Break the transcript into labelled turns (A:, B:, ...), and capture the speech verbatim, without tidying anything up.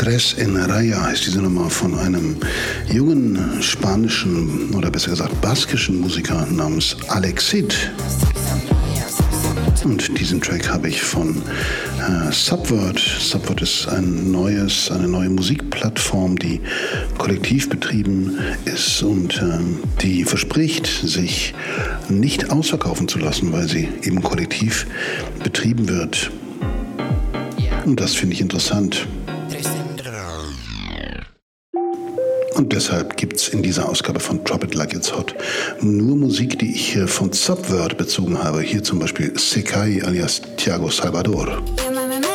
A: Tres en Raya heißt diese Nummer von einem jungen spanischen oder besser gesagt baskischen Musiker namens Alexid. Und diesen Track habe ich von äh, Subvert. Subvert ist ein neues, eine neue Musikplattform, die kollektiv betrieben ist und äh, die verspricht, sich nicht ausverkaufen zu lassen, weil sie eben kollektiv betrieben wird. Und das finde ich interessant. Und deshalb gibt es in dieser Ausgabe von Drop It Like It's Hot nur Musik, die ich von Subvert bezogen habe. Hier zum Beispiel Sekai alias Thiago Salvador.